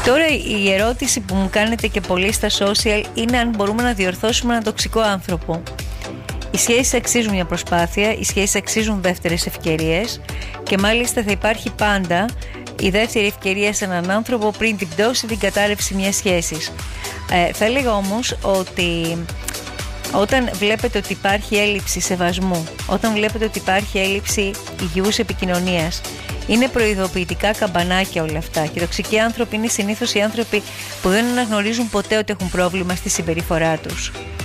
Τώρα η ερώτηση που μου κάνετε και πολύ στα social είναι αν μπορούμε να διορθώσουμε έναν τοξικό άνθρωπο. Οι σχέσεις αξίζουν μια προσπάθεια, οι σχέσεις αξίζουν δεύτερες ευκαιρίες και μάλιστα θα υπάρχει πάντα η δεύτερη ευκαιρία σε έναν άνθρωπο πριν την πτώση, την κατάρρευση μιας σχέσης. Θα έλεγα όμως ότι όταν βλέπετε ότι υπάρχει έλλειψη σεβασμού, όταν βλέπετε ότι υπάρχει έλλειψη υγιούς επικοινωνίας, είναι προειδοποιητικά καμπανάκια όλα αυτά. Και οι τοξικοί άνθρωποι είναι συνήθως οι άνθρωποι που δεν αναγνωρίζουν ποτέ ότι έχουν πρόβλημα στη συμπεριφορά τους.